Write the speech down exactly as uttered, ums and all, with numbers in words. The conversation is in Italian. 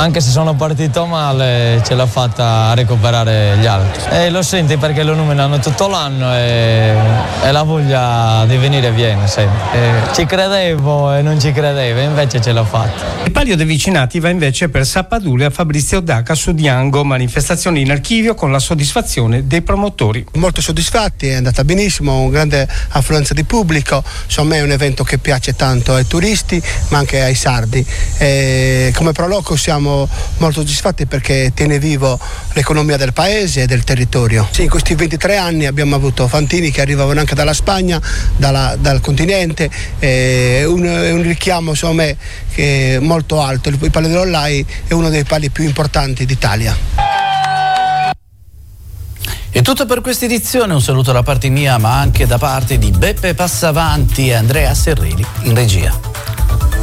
anche se sono partito male ce l'ho fatta a recuperare gli altri. E lo senti perché lo nominano tutto l'anno e, e la voglia di venire viene sempre. E ci credevo e non ci credevo, invece ce l'ho fatta. Il palio dei vicinati va invece per Sappadulia, Fabrizio Daca su Diango, manifestazione in archivio con la soddisfazione dei promotori. Molto soddisfatti, è andata benissimo, un grande affluenza di pubblico, insomma è un evento che piace tanto ai turisti ma anche ai sardi. E come Proloco siamo molto soddisfatti perché tiene vivo l'economia del paese e del territorio. Sì, in questi ventitré anni abbiamo avuto fantini che arrivavano anche dalla Spagna, dalla, dal continente, e un, un richiamo insomma che è molto alto. Il Palio dell'Ollai è uno dei pali più importanti d'Italia. È tutto per questa edizione, un saluto da parte mia ma anche da parte di Beppe Passavanti e Andrea Serrini in regia.